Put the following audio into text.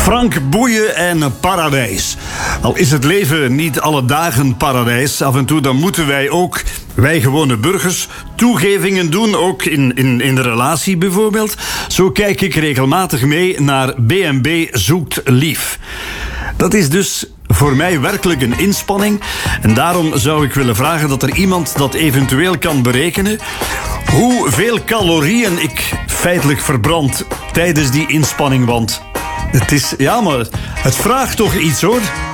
Frank Boeien en paradijs. Al is het leven niet alle dagen paradijs, af en toe dan moeten wij ook, wij gewone burgers, toegevingen doen, ook in de relatie bijvoorbeeld. Zo kijk ik regelmatig mee naar B&B Zoekt Lief. Dat is dus voor mij werkelijk een inspanning. En daarom zou ik willen vragen dat er iemand dat eventueel kan berekenen. Hoeveel calorieën ik feitelijk verbrand tijdens die inspanning. Want het is, ja, maar het vraagt toch iets, hoor.